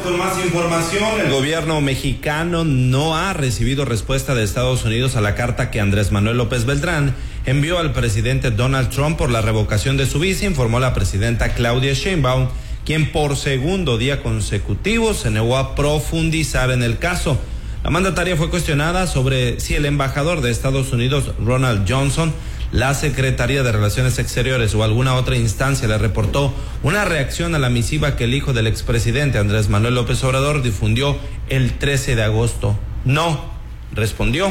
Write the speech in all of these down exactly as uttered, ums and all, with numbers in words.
con más información. El gobierno mexicano no ha recibido respuesta de Estados Unidos a la carta que Andrés Manuel López Beltrán envió al presidente Donald Trump por la revocación de su visa, informó la presidenta Claudia Sheinbaum, quien por segundo día consecutivo se negó a profundizar en el caso. La mandataria fue cuestionada sobre si el embajador de Estados Unidos, Ronald Johnson, la Secretaría de Relaciones Exteriores o alguna otra instancia le reportó una reacción a la misiva que el hijo del expresidente Andrés Manuel López Obrador difundió el trece de agosto. No, respondió.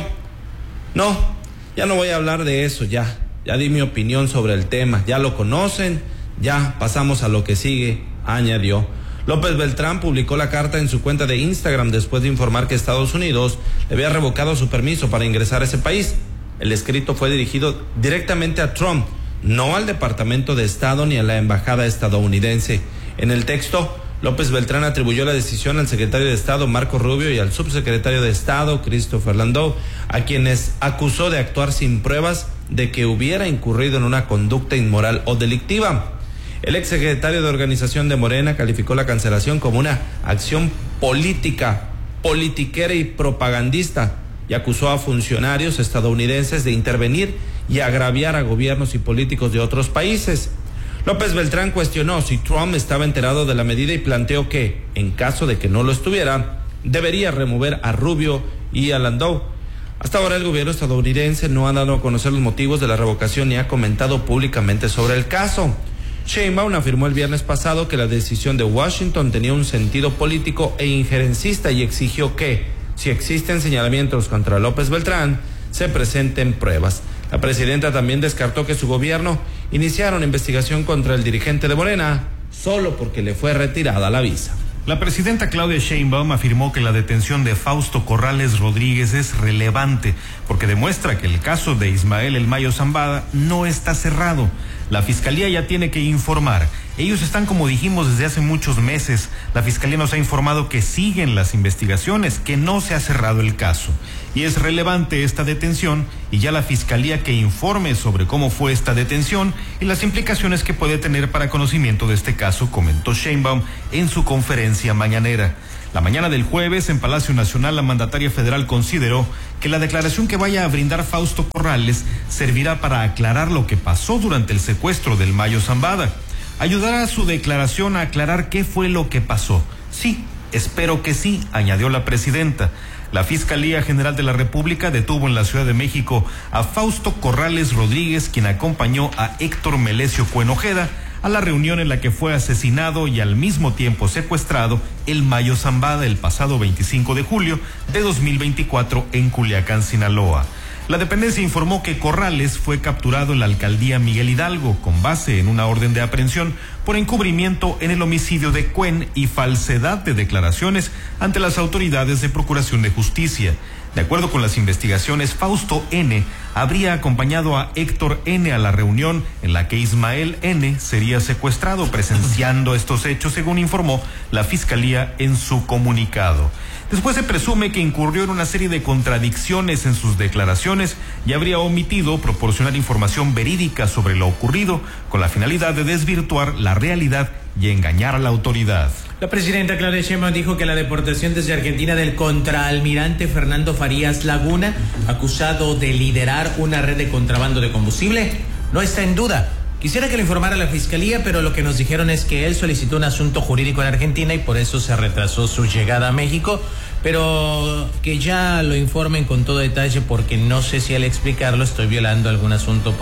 No, ya no voy a hablar de eso, ya. Ya di mi opinión sobre el tema, ya lo conocen, ya pasamos a lo que sigue, añadió. López Beltrán publicó la carta en su cuenta de Instagram después de informar que Estados Unidos le había revocado su permiso para ingresar a ese país. El escrito fue dirigido directamente a Trump, no al Departamento de Estado ni a la Embajada estadounidense. En el texto, López Beltrán atribuyó la decisión al secretario de Estado Marco Rubio y al subsecretario de Estado Christopher Landau, a quienes acusó de actuar sin pruebas de que hubiera incurrido en una conducta inmoral o delictiva. El exsecretario de Organización de Morena calificó la cancelación como una acción política, politiquera y propagandista, y acusó a funcionarios estadounidenses de intervenir y agraviar a gobiernos y políticos de otros países. López Beltrán cuestionó si Trump estaba enterado de la medida y planteó que, en caso de que no lo estuviera, debería remover a Rubio y a Landau. Hasta ahora el gobierno estadounidense no ha dado a conocer los motivos de la revocación ni ha comentado públicamente sobre el caso. Sheinbaum afirmó el viernes pasado que la decisión de Washington tenía un sentido político e injerencista y exigió que, si existen señalamientos contra López Beltrán, se presenten pruebas. La presidenta también descartó que su gobierno iniciara una investigación contra el dirigente de Morena solo porque le fue retirada la visa. La presidenta Claudia Sheinbaum afirmó que la detención de Fausto Corrales Rodríguez es relevante porque demuestra que el caso de Ismael El Mayo Zambada no está cerrado. La Fiscalía ya tiene que informar. Ellos están, como dijimos, desde hace muchos meses. La Fiscalía nos ha informado que siguen las investigaciones, que no se ha cerrado el caso. Y es relevante esta detención y ya la Fiscalía que informe sobre cómo fue esta detención y las implicaciones que puede tener para conocimiento de este caso, comentó Sheinbaum en su conferencia mañanera. La mañana del jueves, en Palacio Nacional, la mandataria federal consideró que la declaración que vaya a brindar Fausto Corrales servirá para aclarar lo que pasó durante el secuestro del Mayo Zambada. Ayudará a su declaración a aclarar qué fue lo que pasó. Sí, espero que sí, añadió la presidenta. La Fiscalía General de la República detuvo en la Ciudad de México a Fausto Corrales Rodríguez, quien acompañó a Héctor Melesio Cuenojeda a la reunión en la que fue asesinado y al mismo tiempo secuestrado el Mayo Zambada el pasado veinticinco de julio de dos mil veinticuatro en Culiacán, Sinaloa. La dependencia informó que Corrales fue capturado en la alcaldía Miguel Hidalgo con base en una orden de aprehensión por encubrimiento en el homicidio de Cuen y falsedad de declaraciones ante las autoridades de Procuración de Justicia. De acuerdo con las investigaciones, Fausto N. habría acompañado a Héctor N. a la reunión en la que Ismael N. sería secuestrado, presenciando estos hechos, según informó la Fiscalía en su comunicado. Después se presume que incurrió en una serie de contradicciones en sus declaraciones y habría omitido proporcionar información verídica sobre lo ocurrido con la finalidad de desvirtuar la realidad y engañar a la autoridad. La presidenta Claudia Sheinbaum dijo que la deportación desde Argentina del contraalmirante Fernando Farías Laguna, acusado de liderar una red de contrabando de combustible, no está en duda. Quisiera que le informara a la Fiscalía, pero lo que nos dijeron es que él solicitó un asunto jurídico en Argentina y por eso se retrasó su llegada a México, pero que ya lo informen con todo detalle porque no sé si al explicarlo estoy violando algún asunto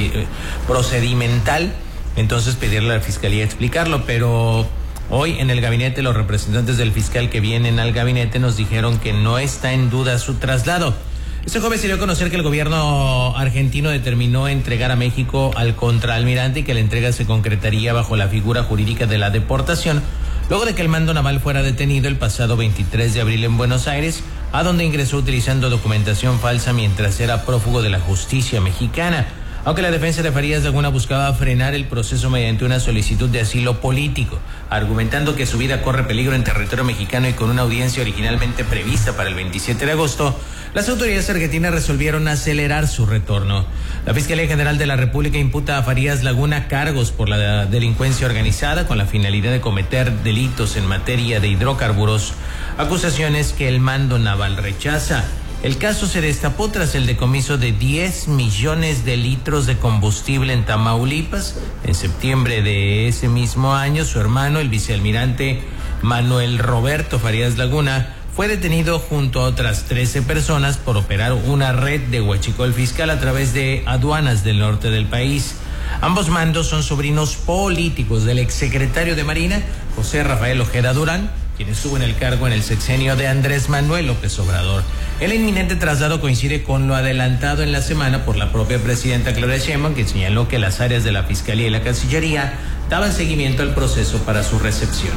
procedimental, entonces pedirle a la Fiscalía explicarlo, pero hoy en el gabinete los representantes del fiscal que vienen al gabinete nos dijeron que no está en duda su traslado. Este jueves se dio a conocer que el gobierno argentino determinó entregar a México al contraalmirante y que la entrega se concretaría bajo la figura jurídica de la deportación, luego de que el mando naval fuera detenido el pasado veintitrés de abril en Buenos Aires, a donde ingresó utilizando documentación falsa mientras era prófugo de la justicia mexicana. aunque la defensa de Farías Laguna buscaba frenar el proceso mediante una solicitud de asilo político, argumentando que su vida corre peligro en territorio mexicano y con una audiencia originalmente prevista para el veintisiete de agosto, las autoridades argentinas resolvieron acelerar su retorno. La Fiscalía General de la República imputa a Farías Laguna cargos por la delincuencia organizada con la finalidad de cometer delitos en materia de hidrocarburos, acusaciones que el mando naval rechaza. El caso se destapó tras el decomiso de diez millones de litros de combustible en Tamaulipas. En septiembre de ese mismo año, su hermano, el vicealmirante Manuel Roberto Farías Laguna, fue detenido junto a otras trece personas por operar una red de huachicol fiscal a través de aduanas del norte del país. Ambos mandos son sobrinos políticos del exsecretario de Marina, José Rafael Ojeda Durán, quien estuvo en el cargo en el sexenio de Andrés Manuel López Obrador. El inminente traslado coincide con lo adelantado en la semana por la propia presidenta Claudia Sheinbaum, que señaló que las áreas de la Fiscalía y la Cancillería daban seguimiento al proceso para su recepción.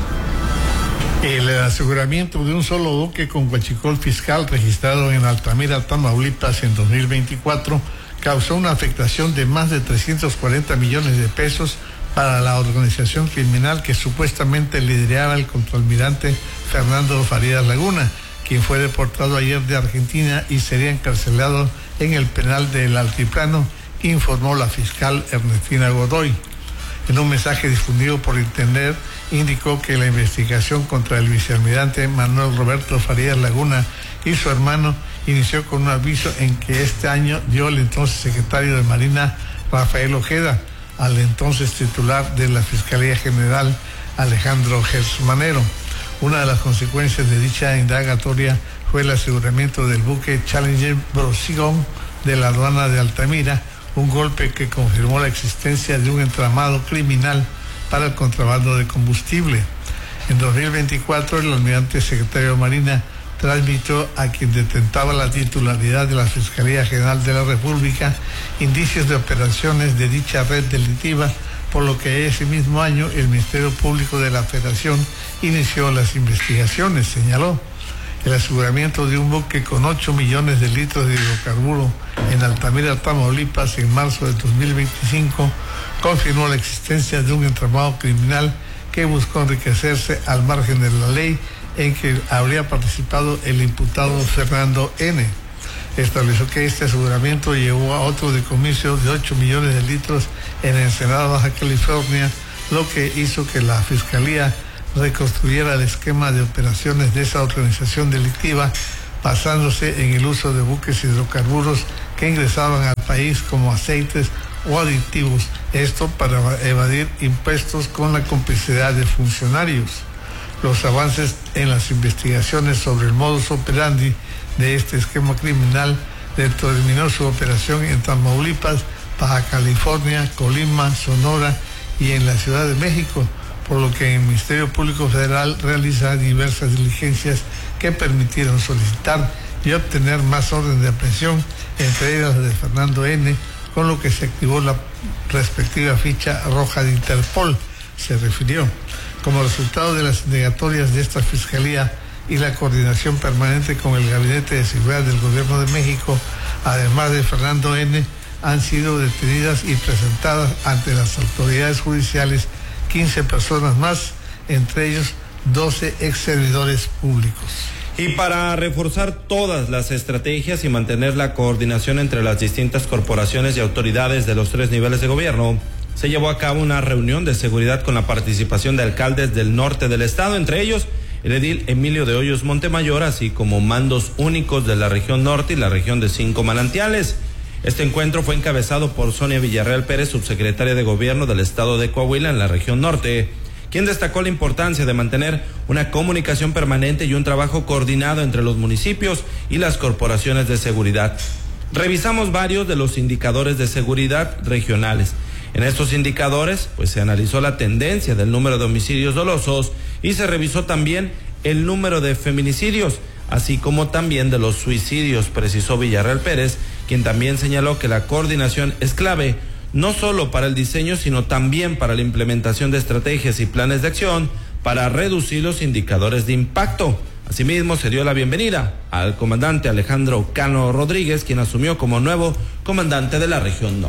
El aseguramiento de un solo buque con huachicol fiscal registrado en Altamira, Tamaulipas en dos mil veinticuatro causó una afectación de más de trescientos cuarenta millones de pesos para la organización criminal que supuestamente lideraba el contraalmirante Fernando Farías Laguna, quien fue deportado ayer de Argentina y sería encarcelado en el penal del Altiplano, informó la fiscal Ernestina Godoy. En un mensaje difundido por internet, indicó que la investigación contra el vicealmirante Manuel Roberto Farías Laguna y su hermano inició con un aviso en que este año dio el entonces secretario de Marina Rafael Ojeda al entonces titular de la Fiscalía General Alejandro Gersmanero. Una de las consecuencias de dicha indagatoria fue el aseguramiento del buque Challenger Brosigón de la aduana de Altamira, un golpe que confirmó la existencia de un entramado criminal para el contrabando de combustible. En dos mil veinticuatro, el almirante secretario de Marina transmitió a quien detentaba la titularidad de la Fiscalía General de la República indicios de operaciones de dicha red delictiva, por lo que ese mismo año el Ministerio Público de la Federación inició las investigaciones, señaló. El aseguramiento de un buque con ocho millones de litros de hidrocarburo en Altamira, Tamaulipas, en marzo de dos mil veinticinco, confirmó la existencia de un entramado criminal que buscó enriquecerse al margen de la ley, en que habría participado el imputado Fernando N. Estableció que este aseguramiento llevó a otro decomiso de ocho millones de litros en Ensenada, Baja California, lo que hizo que la Fiscalía reconstruyera el esquema de operaciones de esa organización delictiva, basándose en el uso de buques hidrocarburos que ingresaban al país como aceites o aditivos, esto para evadir impuestos con la complicidad de funcionarios. Los avances en las investigaciones sobre el modus operandi de este esquema criminal determinó su operación en Tamaulipas, Baja California, Colima, Sonora y en la Ciudad de México, por lo que el Ministerio Público Federal realiza diversas diligencias que permitieron solicitar y obtener más órdenes de aprehensión, entre ellas la de Fernando N., con lo que se activó la respectiva ficha roja de Interpol, se refirió. Como resultado de las indagatorias de esta Fiscalía y la coordinación permanente con el Gabinete de Seguridad del Gobierno de México, además de Fernando N., han sido detenidas y presentadas ante las autoridades judiciales quince personas más, entre ellos doce ex servidores públicos. Y para reforzar todas las estrategias y mantener la coordinación entre las distintas corporaciones y autoridades de los tres niveles de gobierno, se llevó a cabo una reunión de seguridad con la participación de alcaldes del norte del estado, entre ellos el edil Emilio de Hoyos Montemayor, así como mandos únicos de la región norte y la región de Cinco Manantiales. Este encuentro fue encabezado por Sonia Villarreal Pérez, subsecretaria de Gobierno del estado de Coahuila en la región norte, quien destacó la importancia de mantener una comunicación permanente y un trabajo coordinado entre los municipios y las corporaciones de seguridad. Revisamos varios de los indicadores de seguridad regionales. En estos indicadores, pues se analizó la tendencia del número de homicidios dolosos y se revisó también el número de feminicidios, así como también de los suicidios, precisó Villarreal Pérez, quien también señaló que la coordinación es clave, no solo para el diseño, sino también para la implementación de estrategias y planes de acción para reducir los indicadores de impacto. Asimismo, se dio la bienvenida al comandante Alejandro Cano Rodríguez, quien asumió como nuevo comandante de la región norte.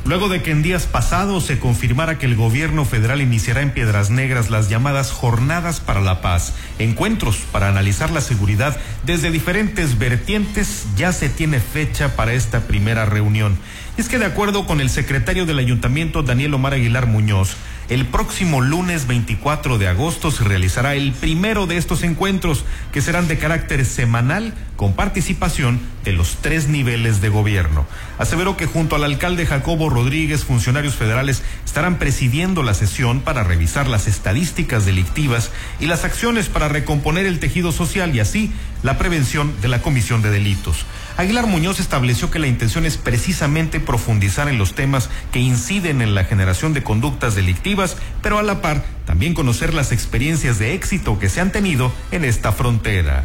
Luego de que en días pasados se confirmara que el gobierno federal iniciará en Piedras Negras las llamadas Jornadas para la Paz, encuentros para analizar la seguridad desde diferentes vertientes, ya se tiene fecha para esta primera reunión. Y es que de acuerdo con el secretario del Ayuntamiento, Daniel Omar Aguilar Muñoz, el próximo lunes veinticuatro de agosto se realizará el primero de estos encuentros, que serán de carácter semanal con participación de los tres niveles de gobierno. Aseveró que junto al alcalde Jacobo Rodríguez, funcionarios federales estarán presidiendo la sesión para revisar las estadísticas delictivas y las acciones para recomponer el tejido social y así la prevención de la comisión de delitos. Aguilar Muñoz estableció que la intención es precisamente profundizar en los temas que inciden en la generación de conductas delictivas, pero a la par también conocer las experiencias de éxito que se han tenido en esta frontera.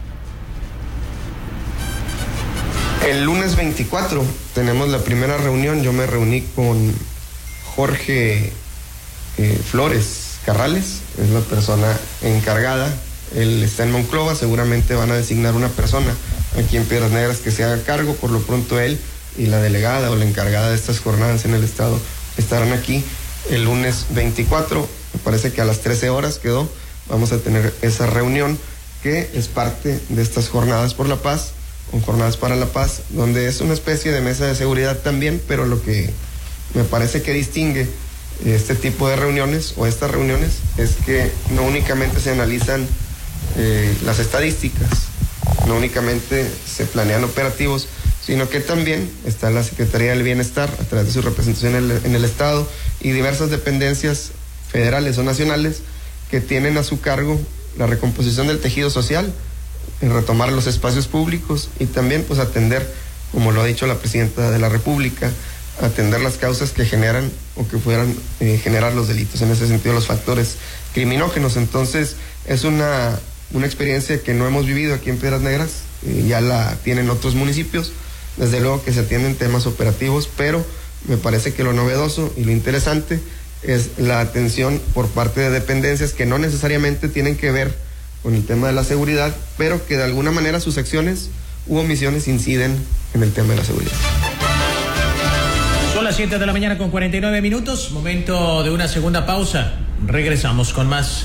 El lunes veinticuatro tenemos la primera reunión. Yo me reuní con Jorge eh, Flores Carrales, es la persona encargada. Él está en Monclova, seguramente van a designar una persona aquí en Piedras Negras que se haga cargo. Por lo pronto él y la delegada o la encargada de estas jornadas en el estado estarán aquí el lunes veinticuatro, me parece que a las trece horas quedó, vamos a tener esa reunión que es parte de estas jornadas por la paz, con Jornadas para la Paz, donde es una especie de mesa de seguridad también, pero lo que me parece que distingue este tipo de reuniones o estas reuniones es que no únicamente se analizan eh, las estadísticas, no únicamente se planean operativos, sino que también está la Secretaría del Bienestar a través de su representación en el, en el Estado y diversas dependencias federales o nacionales que tienen a su cargo la recomposición del tejido social, en retomar los espacios públicos y también pues atender, como lo ha dicho la Presidenta de la República, atender las causas que generan o que puedan eh, generar los delitos, en ese sentido los factores criminógenos. Entonces es una, una experiencia que no hemos vivido aquí en Piedras Negras, eh, ya la tienen otros municipios, desde luego que se atienden temas operativos, pero me parece que lo novedoso y lo interesante es la atención por parte de dependencias que no necesariamente tienen que ver con el tema de la seguridad, pero que de alguna manera sus acciones u omisiones inciden en el tema de la seguridad. Son las siete de la mañana con cuarenta y nueve minutos, momento de una segunda pausa. Regresamos con más.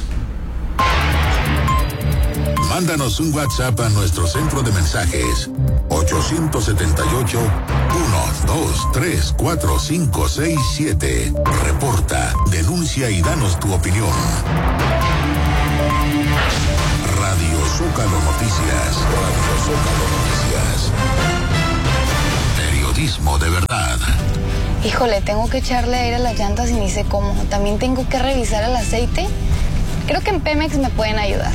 Mándanos un WhatsApp a nuestro centro de mensajes ochocientos setenta y ocho, uno, dos, tres, cuatro, cinco, seis, siete. Reporta, denuncia y danos tu opinión. Radio Zócalo Noticias, Radio Zócalo Noticias. Periodismo de verdad. Híjole, tengo que echarle aire a las llantas y ni sé cómo. También tengo que revisar el aceite. Creo que en Pemex me pueden ayudar.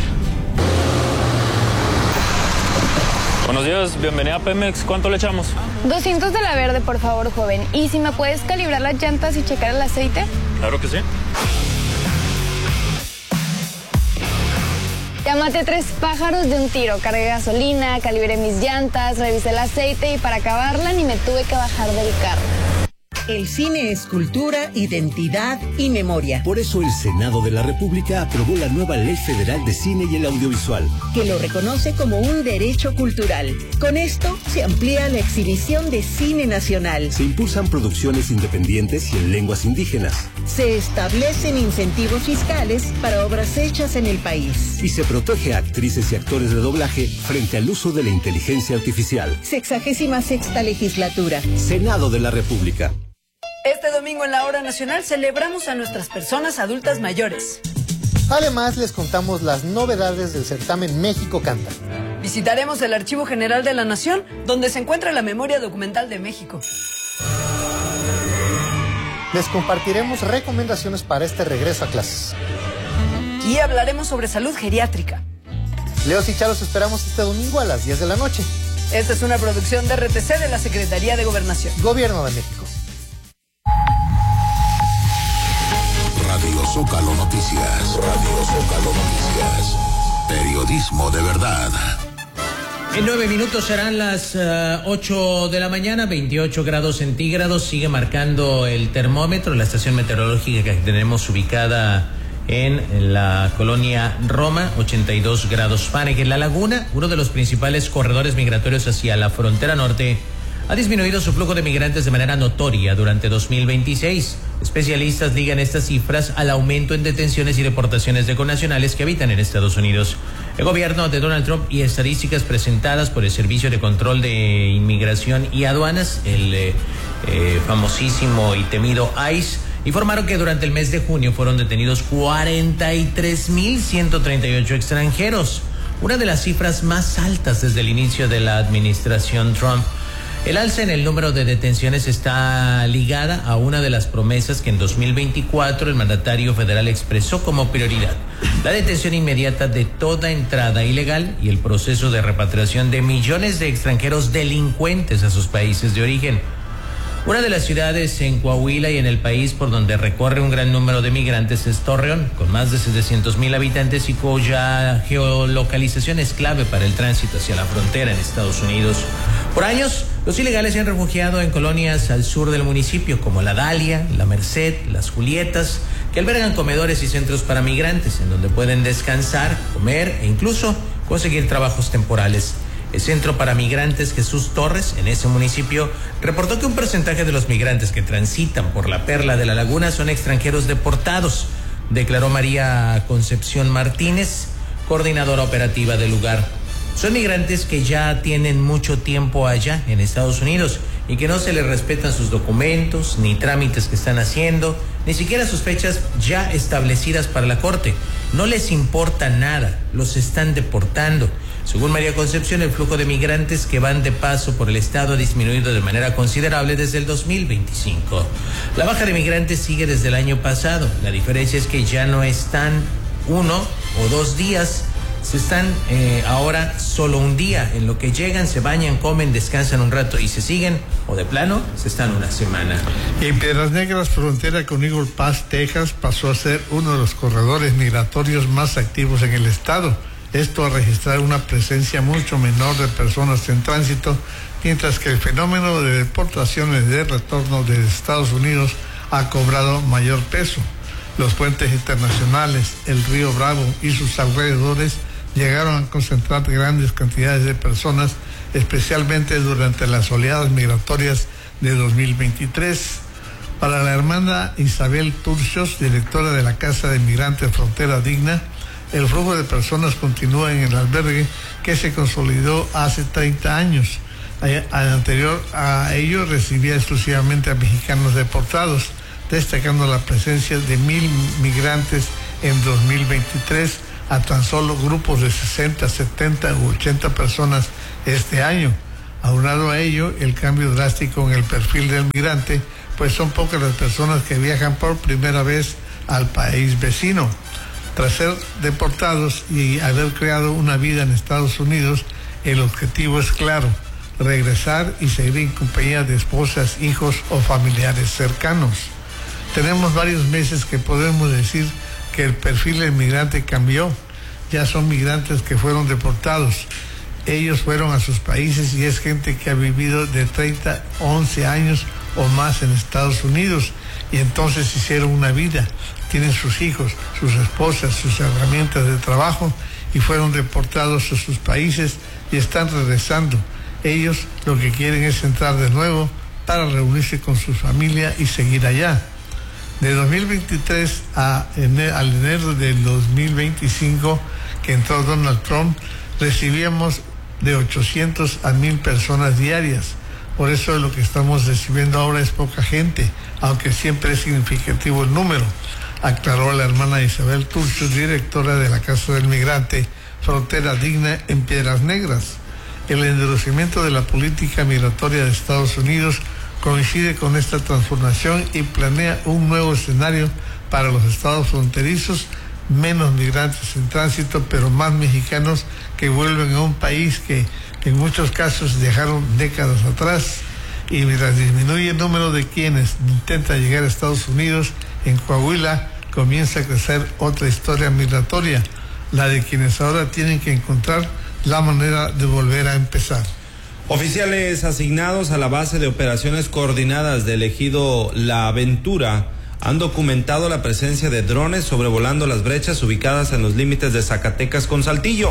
Buenos días, bienvenida a Pemex. ¿Cuánto le echamos? doscientos de la verde, por favor, joven. ¿Y si me puedes calibrar las llantas y checar el aceite? Claro que sí. Ya maté tres pájaros de un tiro. Cargué gasolina, calibré mis llantas, revisé el aceite y para acabarla ni me tuve que bajar del carro. El cine es cultura, identidad y memoria. Por eso el Senado de la República aprobó la nueva Ley Federal de Cine y el Audiovisual, que lo reconoce como un derecho cultural. Con esto se amplía la exhibición de cine nacional. Se impulsan producciones independientes y en lenguas indígenas. Se establecen incentivos fiscales para obras hechas en el país. Y se protege a actrices y actores de doblaje frente al uso de la inteligencia artificial. Sexagésima sexta legislatura. Senado de la República. Este domingo en la Hora Nacional celebramos a nuestras personas adultas mayores. Además, les contamos las novedades del certamen México Canta. Visitaremos el Archivo General de la Nación, donde se encuentra la memoria documental de México. Les compartiremos recomendaciones para este regreso a clases. Y hablaremos sobre salud geriátrica. Leos y Charos esperamos este domingo a las diez de la noche. Esta es una producción de R T C de la Secretaría de Gobernación. Gobierno de México. Radio Zócalo Noticias, Radio Zócalo Noticias. Periodismo de verdad. En nueve minutos serán las uh, ocho de la mañana, veintiocho grados centígrados. Sigue marcando el termómetro, la estación meteorológica que tenemos ubicada en la colonia Roma, ochenta y dos grados Fahrenheit. En La Laguna, uno de los principales corredores migratorios hacia la frontera norte, ha disminuido su flujo de migrantes de manera notoria durante dos mil veintiséis. Especialistas ligan estas cifras al aumento en detenciones y deportaciones de connacionales que habitan en Estados Unidos. El gobierno de Donald Trump y estadísticas presentadas por el Servicio de Control de Inmigración y Aduanas, el eh, eh, famosísimo y temido ICE, informaron que durante el mes de junio fueron detenidos cuarenta y tres mil ciento treinta y ocho extranjeros, una de las cifras más altas desde el inicio de la administración Trump. El alza en el número de detenciones está ligada a una de las promesas que en dos mil veinticuatro el mandatario federal expresó como prioridad: la detención inmediata de toda entrada ilegal y el proceso de repatriación de millones de extranjeros delincuentes a sus países de origen. Una de las ciudades en Coahuila y en el país por donde recorre un gran número de migrantes es Torreón, con más de setecientos mil habitantes y cuya geolocalización es clave para el tránsito hacia la frontera en Estados Unidos. Por años, los ilegales se han refugiado en colonias al sur del municipio, como La Dalia, La Merced, Las Julietas, que albergan comedores y centros para migrantes, en donde pueden descansar, comer e incluso conseguir trabajos temporales. El Centro para Migrantes Jesús Torres, en ese municipio, reportó que un porcentaje de los migrantes que transitan por la Perla de la Laguna son extranjeros deportados, declaró María Concepción Martínez, coordinadora operativa del lugar. Son migrantes que ya tienen mucho tiempo allá en Estados Unidos y que no se les respetan sus documentos, ni trámites que están haciendo, ni siquiera sus fechas ya establecidas para la corte. No les importa nada, los están deportando. Según María Concepción, el flujo de migrantes que van de paso por el estado ha disminuido de manera considerable desde el dos mil veinticinco. La baja de migrantes sigue desde el año pasado. La diferencia es que ya no están uno o dos días, se están eh, ahora solo un día, en lo que llegan, se bañan, comen, descansan un rato y se siguen, o de plano, se están una semana. En Piedras Negras, frontera con Eagle Pass, Texas, pasó a ser uno de los corredores migratorios más activos en el estado. Esto a registrar una presencia mucho menor de personas en tránsito, mientras que el fenómeno de deportaciones de retorno de Estados Unidos ha cobrado mayor peso. Los puentes internacionales, el río Bravo y sus alrededores llegaron a concentrar grandes cantidades de personas, especialmente durante las oleadas migratorias de dos mil veintitrés. Para la hermana Isabel Turcios, directora de la Casa de Migrantes Frontera Digna, el flujo de personas continúa en el albergue que se consolidó hace treinta años. Anterior a ello recibía exclusivamente a mexicanos deportados, destacando la presencia de mil migrantes en dos mil veintitrés a tan solo grupos de sesenta, setenta u ochenta personas este año. Aunado a ello, el cambio drástico en el perfil del migrante, pues son pocas las personas que viajan por primera vez al país vecino. Tras ser deportados y haber creado una vida en Estados Unidos, el objetivo es claro: regresar y seguir en compañía de esposas, hijos o familiares cercanos. Tenemos varios meses que podemos decir que el perfil del migrante cambió. Ya son migrantes que fueron deportados. Ellos fueron a sus países y es gente que ha vivido de treinta, once años o más en Estados Unidos y entonces hicieron una vida. Tienen sus hijos, sus esposas, sus herramientas de trabajo y fueron deportados a sus países y están regresando. Ellos lo que quieren es entrar de nuevo para reunirse con su familia y seguir allá. De dos mil veintitrés a enero, al enero del dos mil veinticinco, que entró Donald Trump, recibíamos de ochocientos a mil personas diarias. Por eso lo que estamos recibiendo ahora es poca gente, aunque siempre es significativo el número, aclaró la hermana Isabel Turcios, directora de la Casa del Migrante Frontera Digna en Piedras Negras. El endurecimiento de la política migratoria de Estados Unidos coincide con esta transformación y planea un nuevo escenario para los estados fronterizos: menos migrantes en tránsito, pero más mexicanos que vuelven a un país que en muchos casos dejaron décadas atrás. Y mientras disminuye el número de quienes intentan llegar a Estados Unidos, en Coahuila comienza a crecer otra historia migratoria, la de quienes ahora tienen que encontrar la manera de volver a empezar. Oficiales asignados a la base de operaciones coordinadas del ejido La Aventura han documentado la presencia de drones sobrevolando las brechas ubicadas en los límites de Zacatecas con Saltillo.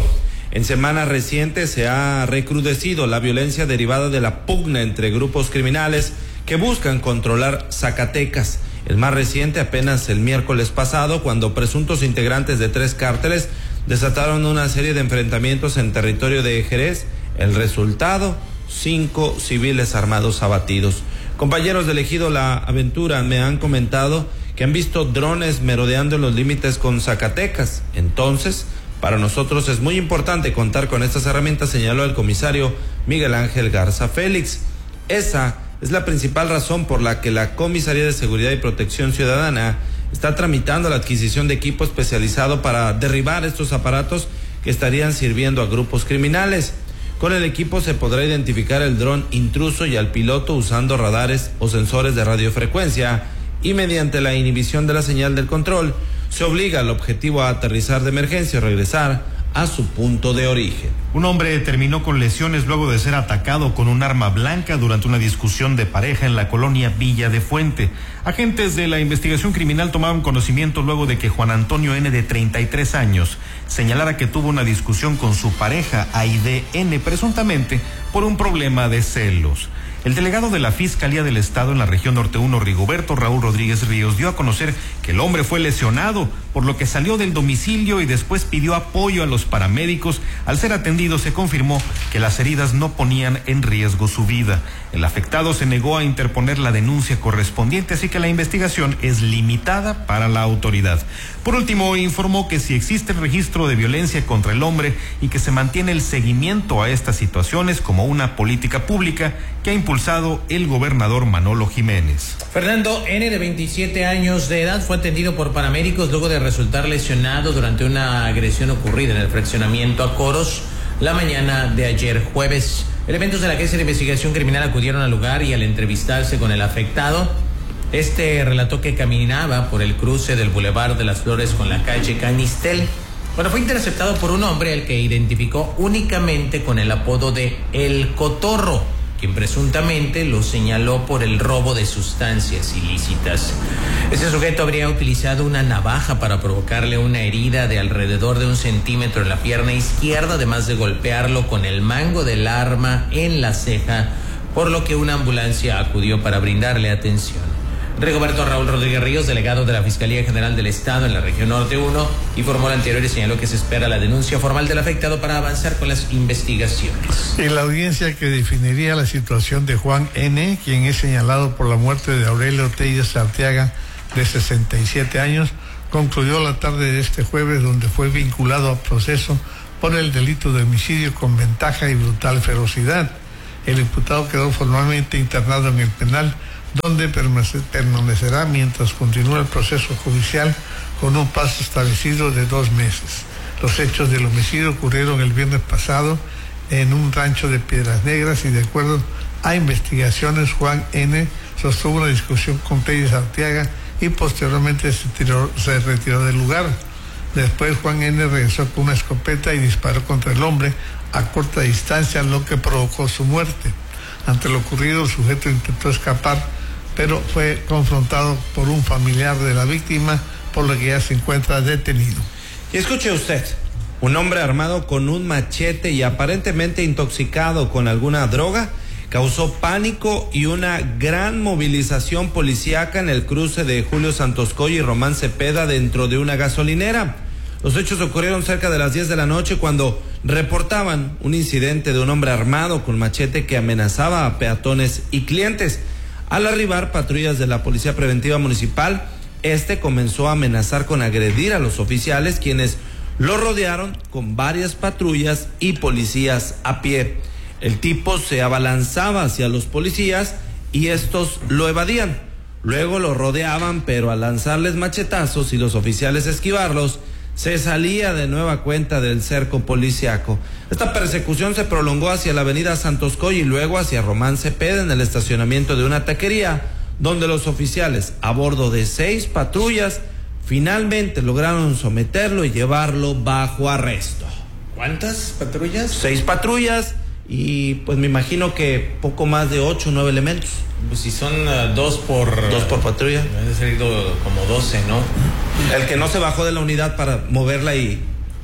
En semanas recientes se ha recrudecido la violencia derivada de la pugna entre grupos criminales que buscan controlar Zacatecas. El más reciente apenas el miércoles pasado, cuando presuntos integrantes de tres cárteles desataron una serie de enfrentamientos en territorio de Jerez. El resultado, cinco civiles armados abatidos. Compañeros del Ejido La Aventura me han comentado que han visto drones merodeando en los límites con Zacatecas. Entonces, para nosotros es muy importante contar con estas herramientas, señaló el comisario Miguel Ángel Garza Félix. Esa es la principal razón por la que la Comisaría de Seguridad y Protección Ciudadana está tramitando la adquisición de equipo especializado para derribar estos aparatos que estarían sirviendo a grupos criminales. Con el equipo se podrá identificar el dron intruso y al piloto usando radares o sensores de radiofrecuencia, y mediante la inhibición de la señal del control se obliga al objetivo a aterrizar de emergencia y regresar a su punto de origen. Un hombre terminó con lesiones luego de ser atacado con un arma blanca durante una discusión de pareja en la colonia Villa de Fuente. Agentes de la investigación criminal tomaron conocimiento luego de que Juan Antonio N., de treinta y tres años, señalara que tuvo una discusión con su pareja Aide N., presuntamente por un problema de celos. El delegado de la Fiscalía del Estado en la región Norte uno, Rigoberto Raúl Rodríguez Ríos, dio a conocer que el hombre fue lesionado, por lo que salió del domicilio y después pidió apoyo a los paramédicos. Al ser atendido se confirmó que las heridas no ponían en riesgo su vida. El afectado se negó a interponer la denuncia correspondiente, así que la investigación es limitada para la autoridad. Por último, informó que si existe registro de violencia contra el hombre y que se mantiene el seguimiento a estas situaciones como una política pública que ha impulsado el gobernador Manolo Jiménez. Fernando N., de veintisiete años de edad, fue atendido por paramédicos luego de resultar lesionado durante una agresión ocurrida en el fraccionamiento Acoros la mañana de ayer jueves. Elementos de la Agencia de Investigación Criminal acudieron al lugar y al entrevistarse con el afectado, este relató que caminaba por el cruce del Boulevard de las Flores con la calle Canistel cuando fue interceptado por un hombre al que identificó únicamente con el apodo de El Cotorro, quien presuntamente lo señaló por el robo de sustancias ilícitas. Este sujeto habría utilizado una navaja para provocarle una herida de alrededor de un centímetro en la pierna izquierda, además de golpearlo con el mango del arma en la ceja, por lo que una ambulancia acudió para brindarle atención. Rigoberto Raúl Rodríguez Ríos, delegado de la Fiscalía General del Estado en la región Norte uno, informó lo anterior y señaló que se espera la denuncia formal del afectado para avanzar con las investigaciones. En la audiencia que definiría la situación de Juan N., quien es señalado por la muerte de Aurelio Telles Arteaga, de sesenta y siete años, concluyó la tarde de este jueves, donde fue vinculado a proceso por el delito de homicidio con ventaja y brutal ferocidad. El imputado quedó formalmente internado en el penal, donde permanecerá mientras continúa el proceso judicial con un plazo establecido de dos meses. Los hechos del homicidio ocurrieron el viernes pasado en un rancho de Piedras Negras y, de acuerdo a investigaciones, Juan N. sostuvo una discusión con Telles Arteaga y posteriormente se, tiró, se retiró del lugar. Después Juan N. regresó con una escopeta y disparó contra el hombre a corta distancia, lo que provocó su muerte. Ante lo ocurrido, el sujeto intentó escapar, pero fue confrontado por un familiar de la víctima, por lo que ya se encuentra detenido. Y escuche usted, un hombre armado con un machete y aparentemente intoxicado con alguna droga causó pánico y una gran movilización policíaca en el cruce de Julio Santoscoy y Román Cepeda dentro de una gasolinera. Los hechos ocurrieron cerca de las diez de la noche cuando reportaban un incidente de un hombre armado con machete que amenazaba a peatones y clientes. Al arribar patrullas de la Policía Preventiva Municipal, este comenzó a amenazar con agredir a los oficiales, quienes lo rodearon con varias patrullas y policías a pie. El tipo se abalanzaba hacia los policías y estos lo evadían. Luego lo rodeaban, pero al lanzarles machetazos y los oficiales esquivarlos, se salía de nueva cuenta del cerco policiaco. Esta persecución se prolongó hacia la avenida Santoscoy y luego hacia Román Cepeda en el estacionamiento de una taquería, donde los oficiales, a bordo de seis patrullas, finalmente lograron someterlo y llevarlo bajo arresto. ¿Cuántas patrullas? Seis patrullas y pues me imagino que poco más de ocho o nueve elementos. Pues si son uh, dos por... Dos por patrulla. Debe ser como doce, ¿no? El que no se bajó de la unidad para moverla y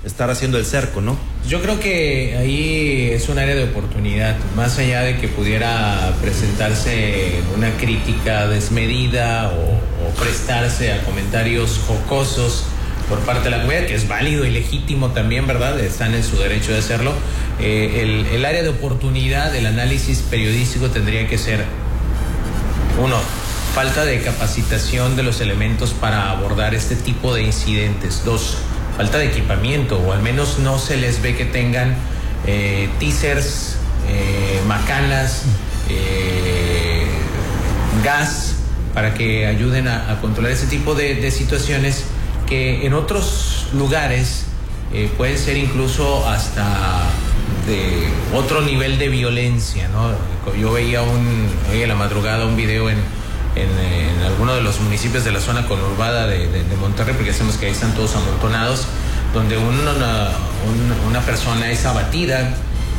estar haciendo el cerco, ¿no? Yo creo que ahí es un área de oportunidad, más allá de que pudiera presentarse una crítica desmedida o, o prestarse a comentarios jocosos por parte de la comunidad, que es válido y legítimo también, ¿verdad? Están en su derecho de hacerlo. Eh, el, el área de oportunidad del análisis periodístico tendría que ser, uno, falta de capacitación de los elementos para abordar este tipo de incidentes. Dos, falta de equipamiento, o al menos no se les ve que tengan eh, teasers, eh, macanas, eh, gas, para que ayuden a, a controlar ese tipo de, de situaciones que en otros lugares eh, pueden ser incluso hasta de otro nivel de violencia, ¿no? Yo veía un, hoy en la madrugada un video en, en, en alguno de los municipios de la zona conurbada de, de, de Monterrey, porque sabemos que ahí están todos amontonados, donde una, una, una persona es abatida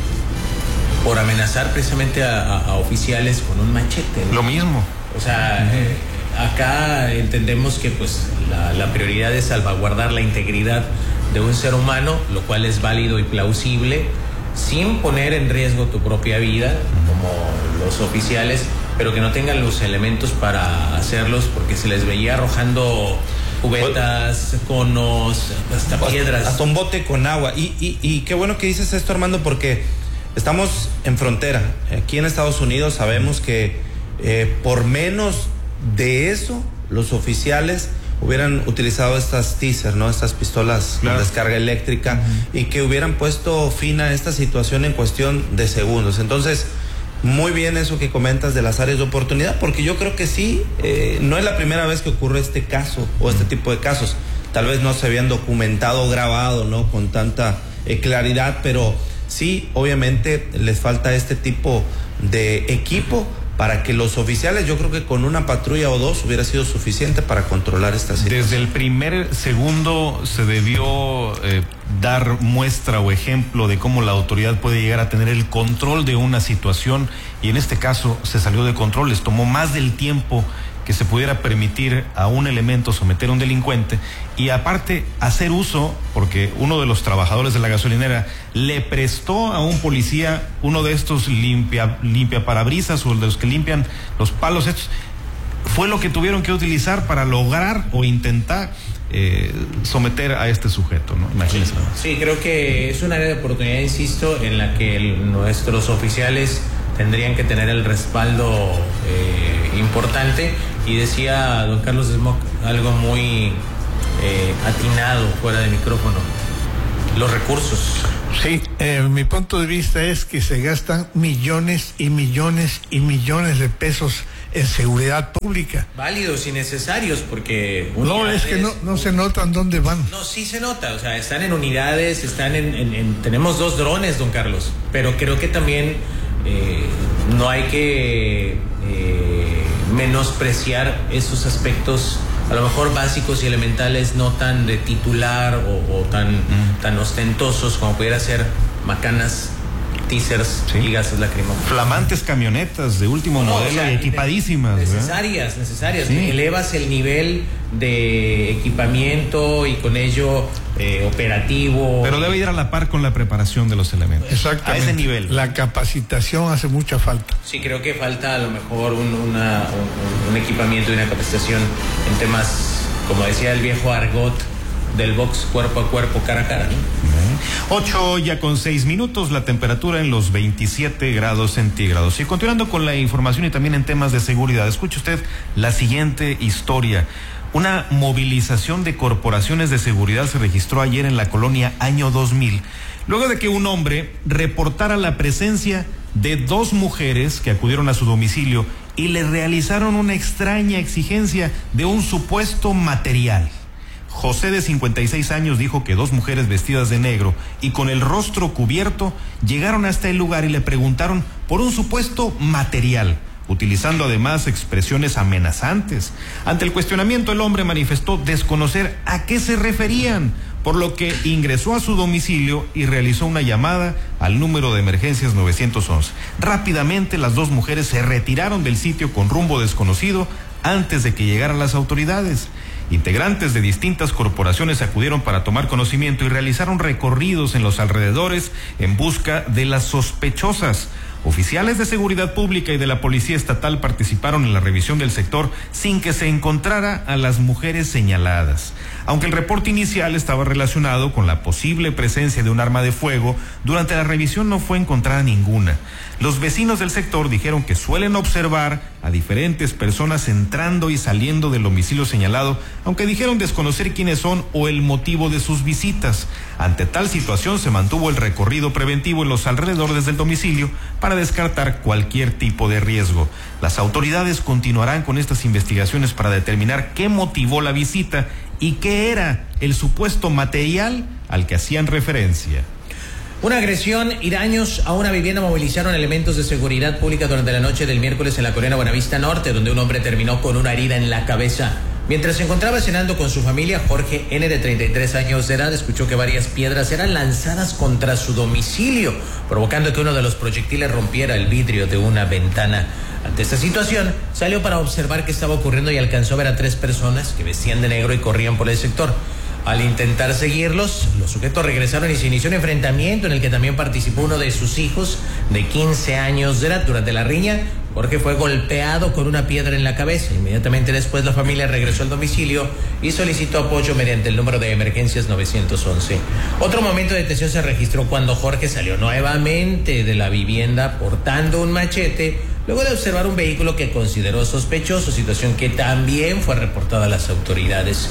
por amenazar precisamente a, a, a oficiales con un machete, ¿no? Lo mismo. O sea, uh-huh. eh, acá entendemos que pues la, la prioridad es salvaguardar la integridad de un ser humano, lo cual es válido y plausible, sin poner en riesgo tu propia vida, como los oficiales, pero que no tengan los elementos para hacerlos, porque se les veía arrojando cubetas, conos, hasta piedras. Hasta un bote con agua. Y, y, y qué bueno que dices esto, Armando, porque estamos en frontera. Aquí en Estados Unidos sabemos que eh, por menos de eso, los oficiales hubieran utilizado estas teaser, ¿no? Estas pistolas claro. con descarga eléctrica, uh-huh. y que hubieran puesto fin a esta situación en cuestión de segundos. Entonces, muy bien eso que comentas de las áreas de oportunidad, porque yo creo que sí, eh, no es la primera vez que ocurre este caso o este tipo de casos. Tal vez no se habían documentado o grabado, ¿no? Con tanta eh, claridad, pero sí, obviamente les falta este tipo de equipo para que los oficiales, yo creo que con una patrulla o dos hubiera sido suficiente para controlar esta situación. Desde el primer segundo se debió eh, dar muestra o ejemplo de cómo la autoridad puede llegar a tener el control de una situación, y en este caso se salió de control. Les tomó más del tiempo que se pudiera permitir a un elemento someter a un delincuente, y aparte hacer uso, porque uno de los trabajadores de la gasolinera le prestó a un policía uno de estos limpia, limpia parabrisas, o de los que limpian los palos estos. Fue lo que tuvieron que utilizar para lograr o intentar eh, someter a este sujeto, ¿no? Imagínense. Sí, creo que es un área de oportunidad, insisto, en la que el, nuestros oficiales tendrían que tener el respaldo eh, importante. Y decía don Carlos Smock algo muy eh, atinado fuera de micrófono: los recursos. Sí, eh, mi punto de vista es que se gastan millones y millones y millones de pesos en seguridad pública. Válidos y necesarios, porque no, es que no, no se notan dónde van. No, sí se nota, o sea, están en unidades, están en, en, en tenemos dos drones, don Carlos, pero creo que también eh, no hay que eh, menospreciar esos aspectos, a lo mejor básicos y elementales, no tan de titular o, o tan, mm. tan ostentosos como pudiera ser macanas, teasers, sí, y gases lacrimógenos. Flamantes camionetas de último no, modelo, o sea, y equipadísimas. Necesarias, ¿verdad? necesarias. Sí. Elevas el nivel de equipamiento y con ello eh, operativo. Pero debe ir a la par con la preparación de los elementos. Exactamente. A ese nivel. La capacitación hace mucha falta. Sí, creo que falta a lo mejor un, una, un, un equipamiento y una capacitación en temas, como decía el viejo argot, del box cuerpo a cuerpo, cara a cara, ¿no? Ocho ya con seis minutos, la temperatura en los veintisiete grados centígrados. Y continuando con la información y también en temas de seguridad, escuche usted la siguiente historia. Una movilización de corporaciones de seguridad se registró ayer en la colonia Año dos mil, luego de que un hombre reportara la presencia de dos mujeres que acudieron a su domicilio y le realizaron una extraña exigencia de un supuesto material. José, de cincuenta y seis años, dijo que dos mujeres vestidas de negro y con el rostro cubierto llegaron hasta el lugar y le preguntaron por un supuesto material, utilizando además expresiones amenazantes. Ante el cuestionamiento, el hombre manifestó desconocer a qué se referían, por lo que ingresó a su domicilio y realizó una llamada al número de emergencias nueve once. Rápidamente las dos mujeres se retiraron del sitio con rumbo desconocido antes de que llegaran las autoridades. Integrantes de distintas corporaciones acudieron para tomar conocimiento y realizaron recorridos en los alrededores en busca de las sospechosas. Oficiales de seguridad pública y de la Policía Estatal participaron en la revisión del sector sin que se encontrara a las mujeres señaladas. Aunque el reporte inicial estaba relacionado con la posible presencia de un arma de fuego, durante la revisión no fue encontrada ninguna. Los vecinos del sector dijeron que suelen observar a diferentes personas entrando y saliendo del domicilio señalado, aunque dijeron desconocer quiénes son o el motivo de sus visitas. Ante tal situación se mantuvo el recorrido preventivo en los alrededores del domicilio para descartar cualquier tipo de riesgo. Las autoridades continuarán con estas investigaciones para determinar qué motivó la visita y qué era el supuesto material al que hacían referencia. Una agresión y daños a una vivienda movilizaron elementos de seguridad pública durante la noche del miércoles en la colonia Buenavista Norte, donde un hombre terminó con una herida en la cabeza. Mientras se encontraba cenando con su familia, Jorge N., de treinta y tres años de edad, escuchó que varias piedras eran lanzadas contra su domicilio, provocando que uno de los proyectiles rompiera el vidrio de una ventana. Ante esta situación, salió para observar qué estaba ocurriendo y alcanzó a ver a tres personas que vestían de negro y corrían por el sector. Al intentar seguirlos, los sujetos regresaron y se inició un enfrentamiento en el que también participó uno de sus hijos de quince años de edad. Durante la riña, Jorge fue golpeado con una piedra en la cabeza. Inmediatamente después, la familia regresó al domicilio y solicitó apoyo mediante el número de emergencias nueve once. Otro momento de tensión se registró cuando Jorge salió nuevamente de la vivienda portando un machete, luego de observar un vehículo que consideró sospechoso, situación que también fue reportada a las autoridades.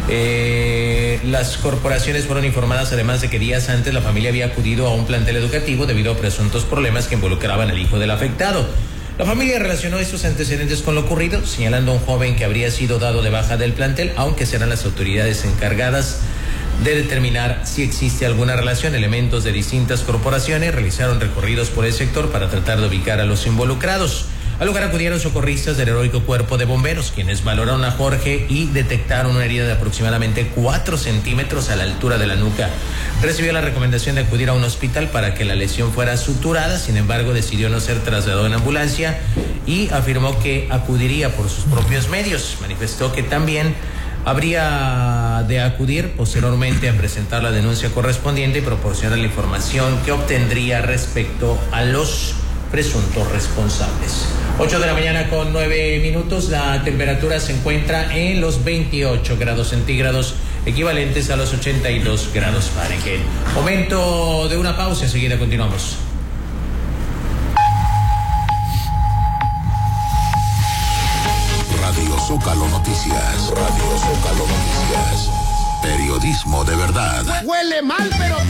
Eh, las corporaciones fueron informadas además de que días antes la familia había acudido a un plantel educativo debido a presuntos problemas que involucraban al hijo del afectado. La familia relacionó estos antecedentes con lo ocurrido, señalando a un joven que habría sido dado de baja del plantel, aunque serán las autoridades encargadas de determinar si existe alguna relación. Elementos de distintas corporaciones realizaron recorridos por el sector para tratar de ubicar a los involucrados. Al lugar acudieron socorristas del heroico cuerpo de bomberos, quienes valoraron a Jorge y detectaron una herida de aproximadamente cuatro centímetros a la altura de la nuca. Recibió la recomendación de acudir a un hospital para que la lesión fuera suturada, sin embargo decidió no ser trasladado en ambulancia y afirmó que acudiría por sus propios medios. Manifestó que también habría de acudir posteriormente a presentar la denuncia correspondiente y proporcionar la información que obtendría respecto a los presuntos responsables. ocho de la mañana con nueve minutos, la temperatura se encuentra en los veintiocho grados centígrados, equivalentes a los ochenta y dos grados Fahrenheit. Momento de una pausa, enseguida continuamos. Radio Zócalo Noticias. Radio Zócalo Noticias. Periodismo de verdad. Huele mal, pero